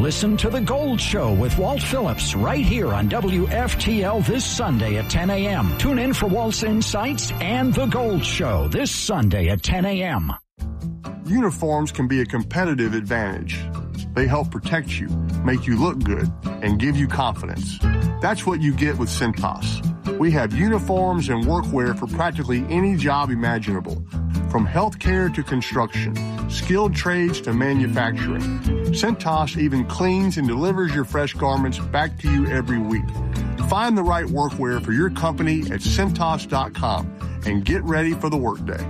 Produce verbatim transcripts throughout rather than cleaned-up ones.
Listen to The Gold Show with Walt Phillips right here on W F T L this Sunday at ten a.m. Tune in for Walt's insights and The Gold Show this Sunday at ten a.m. Uniforms can be a competitive advantage. They help protect you, make you look good, and give you confidence. That's what you get with Cintas. We have uniforms and workwear for practically any job imaginable, from healthcare to construction, skilled trades to manufacturing. Cintas even cleans and delivers your fresh garments back to you every week. Find the right workwear for your company at Cintas dot com and get ready for the workday.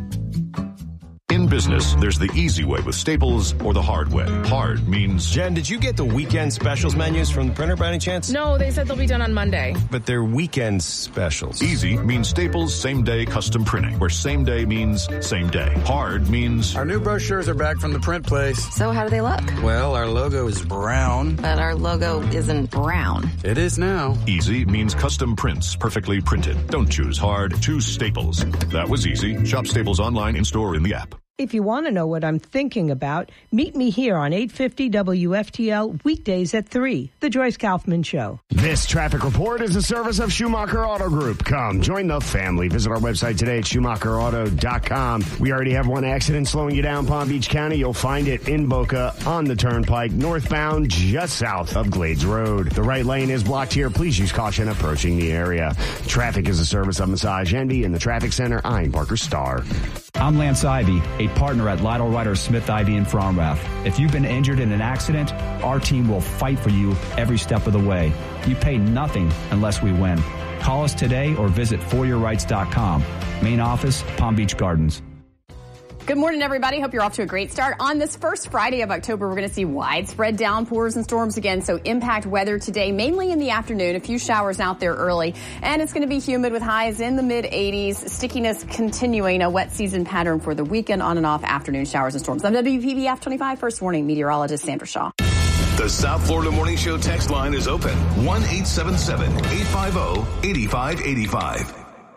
In business, there's the easy way with Staples or the hard way. Hard means... Jen, did you get the weekend specials menus from the printer by any chance? No, they said they'll be done on Monday. But they're weekend specials. Easy means Staples same-day custom printing, where same day means same day. Hard means... Our new brochures are back from the print place. So how do they look? Well, our logo is brown. But our logo isn't brown. It is now. Easy means custom prints, perfectly printed. Don't choose hard, choose Staples. That was easy. Shop Staples online, in-store, in the app. If you want to know what I'm thinking about, meet me here on eight fifty W F T L weekdays at three, The Joyce Kaufman Show. This traffic report is a service of Schumacher Auto Group. Come, join the family. Visit our website today at Schumacher Auto dot com. We already have one accident slowing you down, Palm Beach County. You'll find it in Boca on the Turnpike, northbound just south of Glades Road. The right lane is blocked here. Please use caution approaching the area. Traffic is a service of Massage Envy in the Traffic Center. I'm Parker Starr. I'm Lance Ivy, a partner at Lytle Ryder Smith Ivy in Fromrath. If you've been injured in an accident, our team will fight for you every step of the way. You pay nothing unless we win. Call us today or visit for your rights dot com. Main office, Palm Beach Gardens. Good morning, everybody. Hope you're off to a great start. On this first Friday of October, we're going to see widespread downpours and storms again. So impact weather today, mainly in the afternoon. A few showers out there early. And it's going to be humid with highs in the mid eighties. Stickiness continuing, a wet season pattern for the weekend, on and off afternoon showers and storms. I'm W P B F twenty-five First Warning meteorologist Sandra Shaw. The South Florida Morning Show text line is open. one eight seven seven, eight five zero, eight five eight five.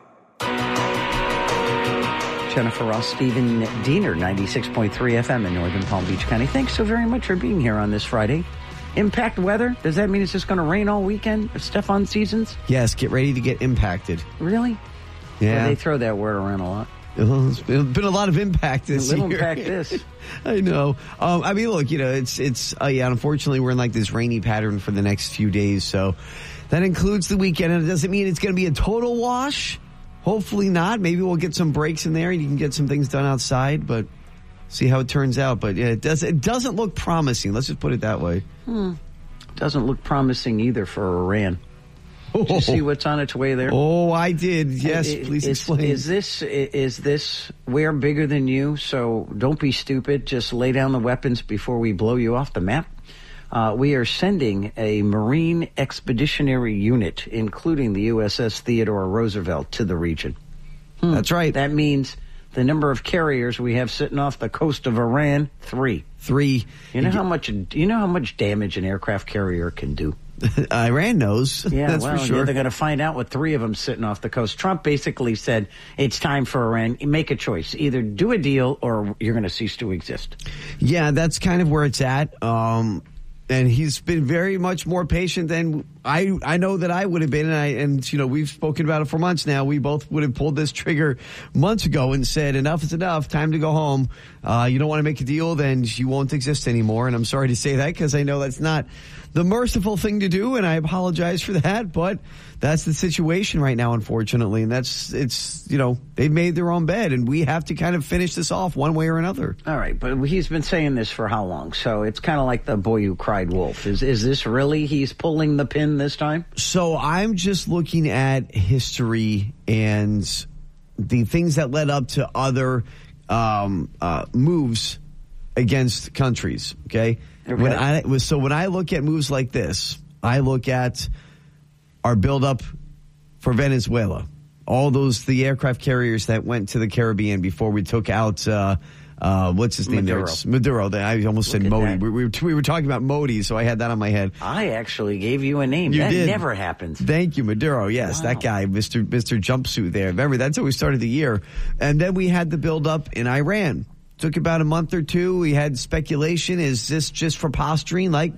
Jennifer Ross, Stephen Diener, ninety-six point three F M in Northern Palm Beach County. Thanks so very much for being here on this Friday. Impact weather? Does that mean it's just going to rain all weekend? Stefan Seasons? Yes, get ready to get impacted. Really? Yeah. Well, they throw that word around a lot. It's been a lot of impact this a little year. impact this. I know. Um, I mean, look, you know, it's, it's, uh, yeah, unfortunately, we're in like this rainy pattern for the next few days. So that includes the weekend. And it doesn't mean it's going to be a total wash. Hopefully not. Maybe we'll get some breaks in there and you can get some things done outside, but see how it turns out. But yeah, it does. It doesn't look promising. Let's just put it that way. Hmm. Doesn't look promising either for Iran. Oh. Did you see what's on its way there? Oh, I did. Yes, is, please is, explain. Is this is this we're bigger than you? So don't be stupid. Just lay down the weapons before we blow you off the map. Uh, we are sending a Marine Expeditionary Unit, including the U S S Theodore Roosevelt, to the region. Hmm. That's right. That means the number of carriers we have sitting off the coast of Iran, three. Three. You know how much? You know how much damage an aircraft carrier can do. Iran knows. Yeah, that's well, for sure. Yeah, they're going to find out with three of them sitting off the coast. Trump basically said it's time for Iran. Make a choice: either do a deal or you're going to cease to exist. Yeah, that's kind of where it's at. Um, And he's been very much more patient than I I know that I would have been. And, I, and, you know, we've spoken about it for months now. We both would have pulled this trigger months ago and said, enough is enough. Time to go home. Uh, you don't want to make a deal, then you won't exist anymore. And I'm sorry to say that because I know that's not the merciful thing to do. And I apologize for that. But that's the situation right now, unfortunately. And that's, it's, you know, they've made their own bed. And we have to kind of finish this off one way or another. All right. But he's been saying this for how long? So it's kind of like the boy who cried wolf. Is, is this really he's pulling the pin this time? So I'm just looking at history and the things that led up to other um, uh, moves against countries. Okay. okay. When I was so when I look at moves like this, I look at our buildup for Venezuela. All those the aircraft carriers that went to the Caribbean before we took out. Uh, Uh, what's his name Maduro. there? It's Maduro. I almost Look said Modi. that. We, we, we were talking about Modi, so I had that on my head. I actually gave you a name. You that did. never happens. Thank you, Maduro. Yes, Wow. that guy, Mister Mister Jumpsuit there. Remember, that's how we started the year. And then we had the buildup in Iran. Took about a month or two. We had speculation. Is this just for posturing? Like